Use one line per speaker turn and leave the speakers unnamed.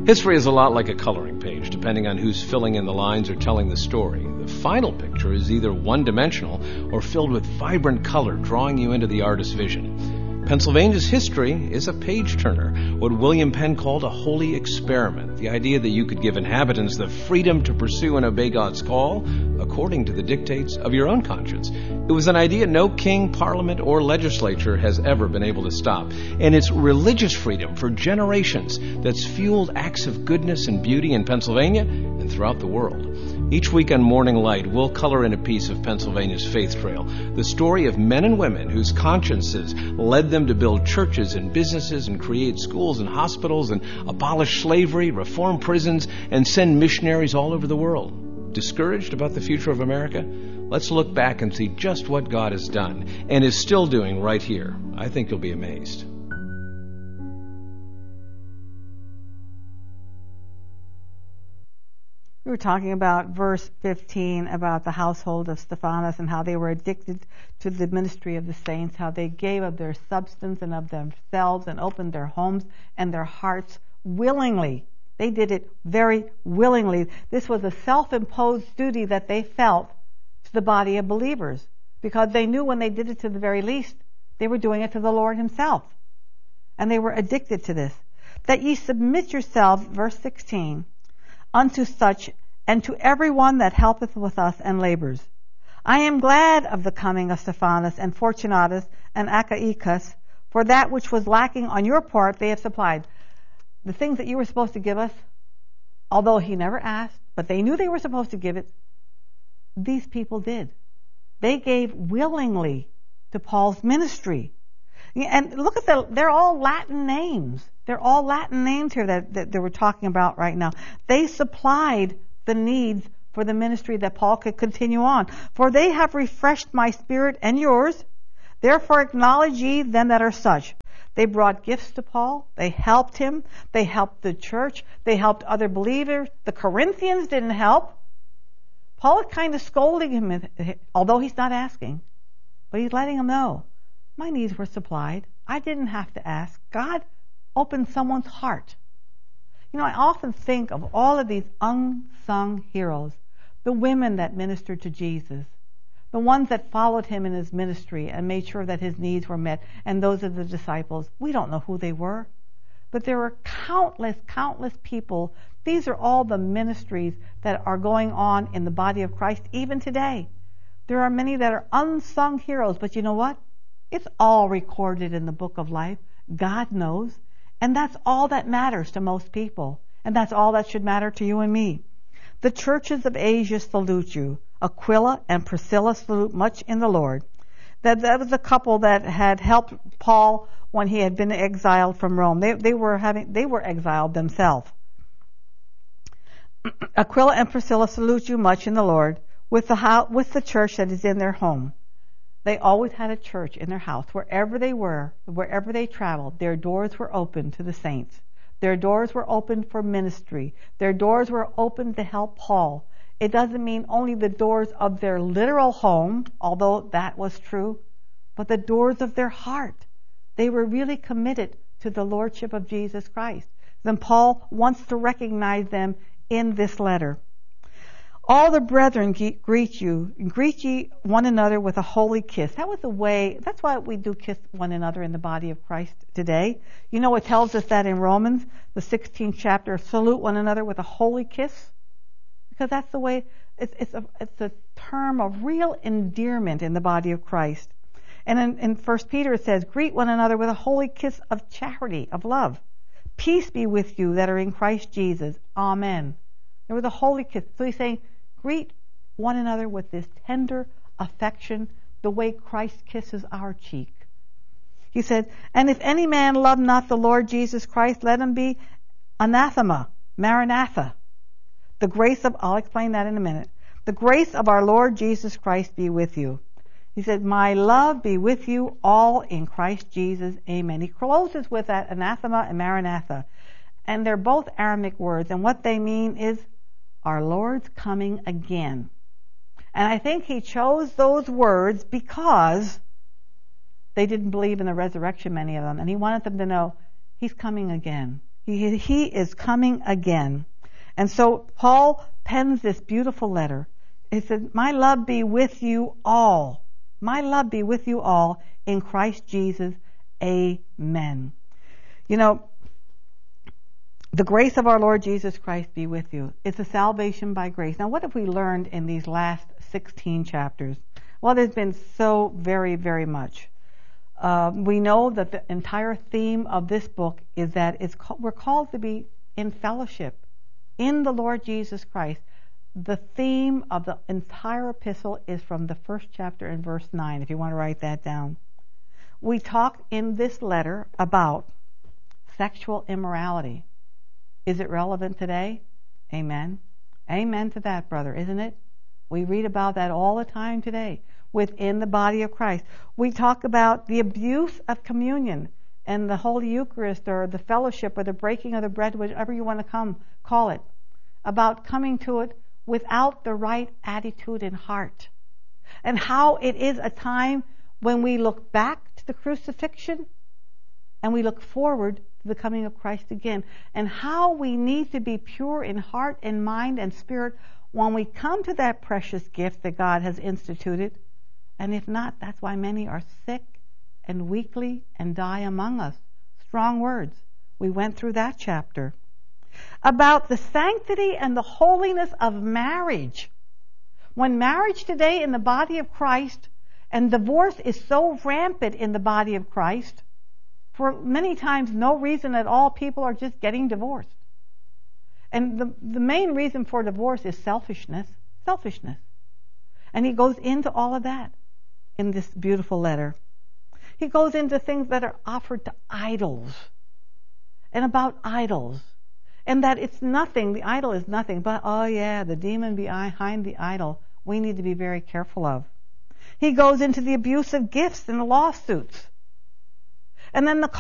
History is a lot like a coloring page, depending on who's filling in the lines or telling the story. The final picture is either one-dimensional or filled with vibrant color, drawing you into the artist's vision. Pennsylvania's history is a page-turner, what William Penn called a holy experiment, the idea that you could give inhabitants the freedom to pursue and obey God's call according to the dictates of your own conscience. It was an idea no king, parliament, or legislature has ever been able to stop, and it's religious freedom for generations that's fueled acts of goodness and beauty in Pennsylvania and throughout the world. Each week on Morning Light, we'll color in a piece of Pennsylvania's faith trail, the story of men and women whose consciences led them to build churches and businesses and create schools and hospitals and abolish slavery, reform prisons, and send missionaries all over the world. Discouraged about the future of America? Let's look back and see just what God has done and is still doing right here. I think you'll be amazed.
We were talking about verse 15, about the household of Stephanas and how they were addicted to the ministry of the saints, how they gave of their substance and of themselves and opened their homes and their hearts willingly. They did it very willingly. This was a self-imposed duty that they felt to the body of believers, because they knew when they did it to the very least, they were doing it to the Lord himself. And they were addicted to this. That ye submit yourselves, verse 16, unto such, and to every one that helpeth with us and labors. I am glad of the coming of Stephanas and Fortunatus and Achaicus, for that which was lacking on your part they have supplied. The things that you were supposed to give us, although he never asked, but they knew they were supposed to give it, these people did. They gave willingly to Paul's ministry. And look at they're all Latin names. They're all Latin names here that we're talking about right now. They supplied the needs for the ministry that Paul could continue on. For they have refreshed my spirit and yours. Therefore acknowledge ye them that are such. They brought gifts to Paul. They helped him. They helped the church. They helped other believers. The Corinthians didn't help. Paul is kind of scolding him, although he's not asking. But he's letting him know, my needs were supplied. I didn't have to ask. God opened someone's heart. You know, I often think of all of these unsung heroes, the women that ministered to Jesus, the ones that followed him in his ministry and made sure that his needs were met, and those of the disciples. We don't know who they were, but there were countless people. These are all the ministries that are going on in the body of Christ even today. There are many that are unsung heroes, but you know what? It's all recorded in the book of life. God knows. And that's all that matters to most people. And that's all that should matter to you and me. The churches of Asia salute you. Aquila and Priscilla salute much in the Lord. That was a couple that had helped Paul when he had been exiled from Rome. They were exiled themselves. Aquila and Priscilla salute you much in the Lord with the church that is in their home. They always had a church in their house. Wherever they were, wherever they traveled, their doors were open to the saints. Their doors were open for ministry. Their doors were open to help Paul. It doesn't mean only the doors of their literal home, although that was true, but the doors of their heart. They were really committed to the Lordship of Jesus Christ. Then Paul wants to recognize them in this letter. All the brethren greet you, and greet ye one another with a holy kiss. That was the way, that's why we do kiss one another in the body of Christ today. You know, it tells us that in Romans, the 16th chapter, salute one another with a holy kiss. Because that's the way, it's a term of real endearment in the body of Christ. And in 1 Peter it says, greet one another with a holy kiss of charity, of love. Peace be with you that are in Christ Jesus. Amen. There was a holy kiss. So he's saying, greet one another with this tender affection, the way Christ kisses our cheek. He said, and if any man love not the Lord Jesus Christ, let him be anathema, maranatha. The grace of, I'll explain that in a minute. The grace of our Lord Jesus Christ be with you. He said, my love be with you all in Christ Jesus. Amen. He closes with that anathema and maranatha. And they're both Aramaic words. And what they mean is our Lord's coming again. And I think he chose those words because they didn't believe in the resurrection, many of them. And he wanted them to know he's coming again. He is coming again. And so Paul pens this beautiful letter. He said, my love be with you all. My love be with you all in Christ Jesus. Amen. You know, the grace of our Lord Jesus Christ be with you. It's a salvation by grace. Now, what have we learned in these last 16 chapters? Well, there's been so very, very much. We know that the entire theme of this book is that we're called to be in fellowship in the Lord Jesus Christ. The theme of the entire epistle is from the first chapter in verse 9, if you want to write that down. We talk in this letter about sexual immorality. Is it relevant today? Amen. Amen to that, brother, isn't it? We read about that all the time today within the body of Christ. We talk about the abuse of communion and the Holy Eucharist or the fellowship or the breaking of the bread, whatever you want to call it, about coming to it without the right attitude and heart. And how it is a time when we look back to the crucifixion and we look forward to the coming of Christ again. And how we need to be pure in heart and mind and spirit when we come to that precious gift that God has instituted. And if not, that's why many are sick and weakly and die among us. Strong words. We went through that chapter. About the sanctity and the holiness of marriage. When marriage today in the body of Christ, and divorce is so rampant in the body of Christ, for many times no reason at all, people are just getting divorced. And the main reason for divorce is selfishness. Selfishness. And he goes into all of that in this beautiful letter. He goes into things that are offered to idols. And about idols. And that it's nothing, the idol is nothing, but the demon behind the idol we need to be very careful of. He goes into the abuse of gifts and the lawsuits. And then the